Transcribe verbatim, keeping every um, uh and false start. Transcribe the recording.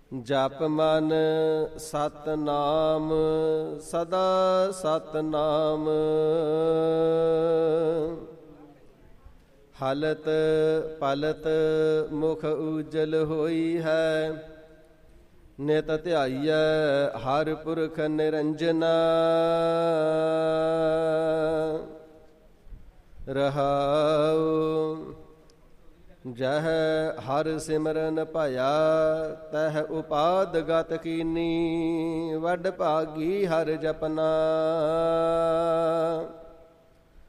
ਜਪ ਮਨ ਸਤਨਾਮ ਸਦਾ ਸਤਨਾਮ। ਹਲਤ ਪਲਤ ਮੁਖ ਉਜਲ ਹੋਈ ਹੈ, ਨਿਤ ਧਿਆਈਐ ਹਰ ਪੁਰਖ ਨਿਰੰਜਨਾ। ਰਹਾਉ ਜਹ ਹਰ ਸਿਮਰਨ ਭਇਆ, ਤਹ ਉਪਾਦ ਗਤ ਕੀਨੀ। ਵੱਡ ਭਾਗੀ ਹਰ ਜਪਨਾ,